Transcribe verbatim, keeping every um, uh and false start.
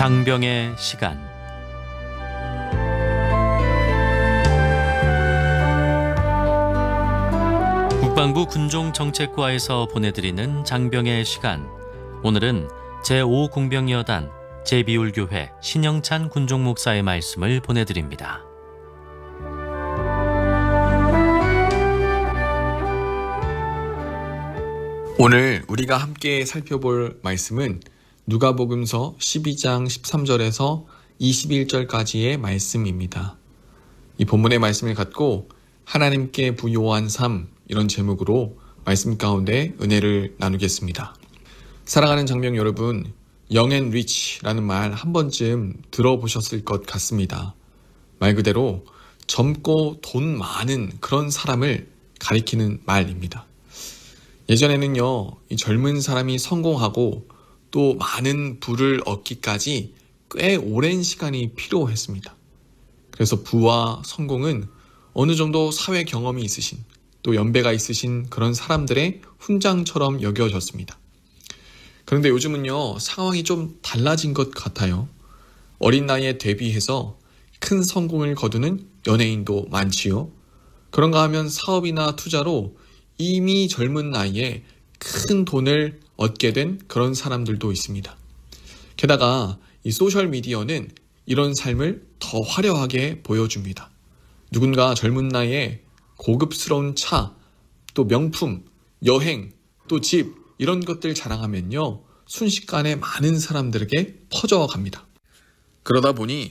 장병의 시간. 국방부 군종정책과에서 보내드리는 장병의 시간. 오늘은 제오 공병여단 제비울교회 신영찬 군종목사의 말씀을 보내드립니다. 오늘 우리가 함께 살펴볼 말씀은 누가복음서 십이 장 십삼 절에서 이십일 절까지의 말씀입니다. 이 본문의 말씀을 갖고 하나님께 부요한 삶, 이런 제목으로 말씀 가운데 은혜를 나누겠습니다. 사랑하는 장병 여러분, 영앤리치라는 말 한 번쯤 들어보셨을 것 같습니다. 말 그대로 젊고 돈 많은 그런 사람을 가리키는 말입니다. 예전에는요, 이 젊은 사람이 성공하고 또 많은 부를 얻기까지 꽤 오랜 시간이 필요했습니다. 그래서 부와 성공은 어느 정도 사회 경험이 있으신, 또 연배가 있으신 그런 사람들의 훈장처럼 여겨졌습니다. 그런데 요즘은요, 상황이 좀 달라진 것 같아요. 어린 나이에 대비해서 큰 성공을 거두는 연예인도 많지요. 그런가 하면 사업이나 투자로 이미 젊은 나이에 큰 돈을 얻게 된 그런 사람들도 있습니다. 게다가 이 소셜미디어는 이런 삶을 더 화려하게 보여줍니다. 누군가 젊은 나이에 고급스러운 차, 또 명품, 여행, 또 집, 이런 것들 자랑하면요, 순식간에 많은 사람들에게 퍼져갑니다. 그러다 보니